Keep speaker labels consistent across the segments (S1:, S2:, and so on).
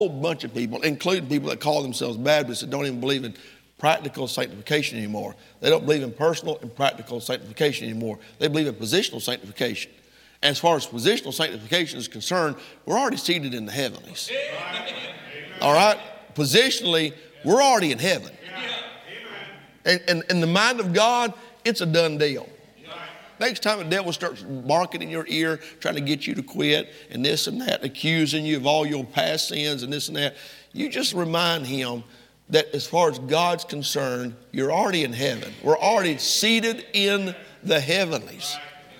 S1: whole bunch of people, including people that call themselves Baptists, that don't even believe in practical sanctification anymore. They don't believe in personal and practical sanctification anymore. They believe in positional sanctification. As far as positional sanctification is concerned, we're already seated in the heavenlies. All right? Positionally, we're already in heaven. And in the mind of God, it's a done deal. Next time the devil starts barking in your ear, trying to get you to quit and this and that, accusing you of all your past sins and this and that, you just remind him that as far as God's concerned, you're already in heaven. We're already seated in the heavenlies.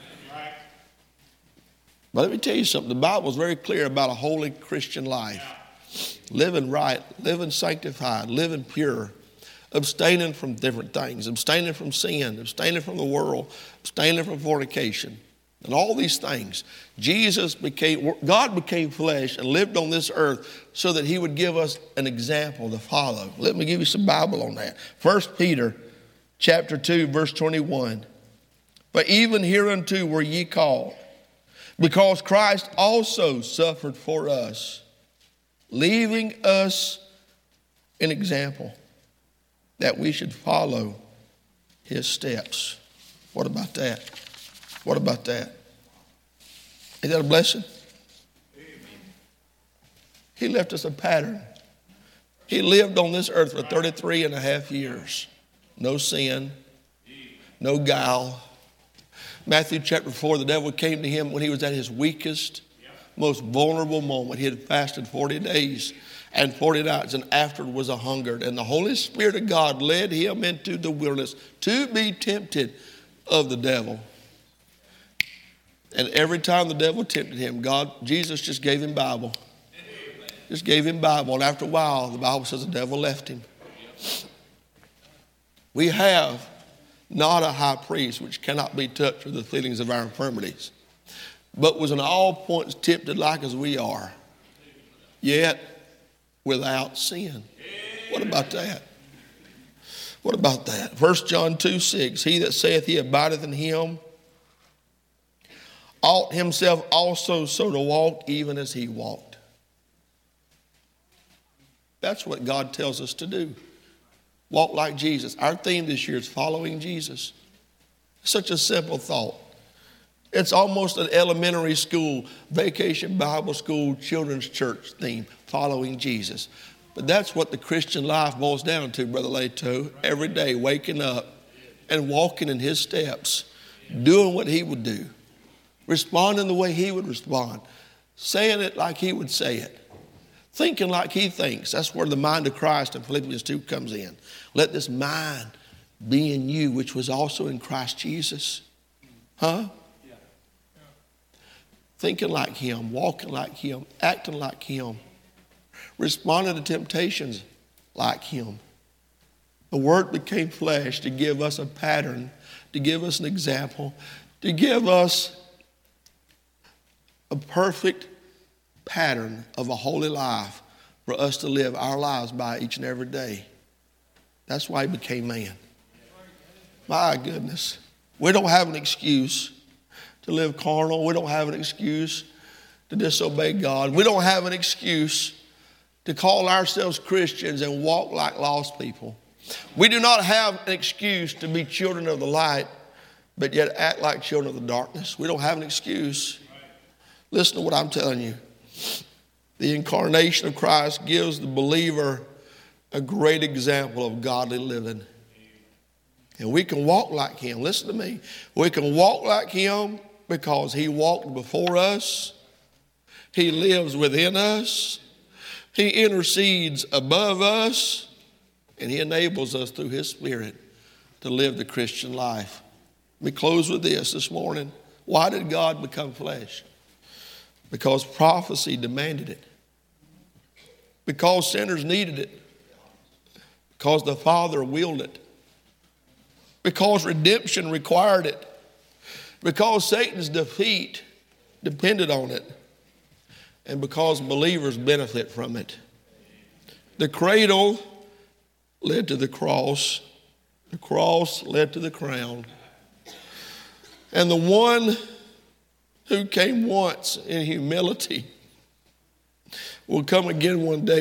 S1: But let me tell you something. The Bible is very clear about a holy Christian life. Living right, living sanctified, living pure, abstaining from different things, abstaining from sin, abstaining from the world, abstaining from fornication, and all these things. God became flesh and lived on this earth so that he would give us an example to follow. Let me give you some Bible on that. 1 Peter chapter 2, verse 21. But even hereunto were ye called, because Christ also suffered for us, leaving us an example that we should follow his steps. What about that? What about that? Is that a blessing? He left us a pattern. He lived on this earth for 33 and a half years. No sin, no guile. Matthew chapter 4, the devil came to him when he was at his weakest, most vulnerable moment. He had fasted 40 days and 40 nights, and afterward was a hungered. And the Holy Spirit of God led him into the wilderness to be tempted of the devil. And every time the devil tempted him, Jesus just gave him Bible. Just gave him Bible. And after a while, the Bible says the devil left him. We have not a high priest which cannot be touched with the feelings of our infirmities, but was in all points tempted like as we are, yet without sin. What about that? What about that? 1 John 2:6, he that saith he abideth in him ought himself also so to walk even as he walked. That's what God tells us to do. Walk like Jesus. Our theme this year is following Jesus. Such a simple thought. It's almost an elementary school, vacation Bible school, children's church theme, following Jesus. But that's what the Christian life boils down to, Brother Leto. Every day waking up and walking in his steps, doing what he would do, responding the way he would respond, saying it like he would say it, thinking like he thinks. That's where the mind of Christ in Philippians 2 comes in. Let this mind be in you, which was also in Christ Jesus. Huh? Thinking like him, walking like him, acting like him, responding to temptations like him. The Word became flesh to give us a pattern, to give us an example, to give us a perfect pattern of a holy life for us to live our lives by each and every day. That's why he became man. My goodness. We don't have an excuse to live carnal. We don't have an excuse to disobey God. We don't have an excuse to call ourselves Christians and walk like lost people. We do not have an excuse to be children of the light, but yet act like children of the darkness. We don't have an excuse. Listen to what I'm telling you. The incarnation of Christ gives the believer a great example of godly living. And we can walk like him. Listen to me. We can walk like him because he walked before us. He lives within us. He intercedes above us. And he enables us through his Spirit to live the Christian life. Let me close with this morning. Why did God become flesh? Because prophecy demanded it. Because sinners needed it. Because the Father willed it. Because redemption required it. Because Satan's defeat depended on it. And because believers benefit from it. The cradle led to the cross. The cross led to the crown. And the one who came once in humility We'll come again one day.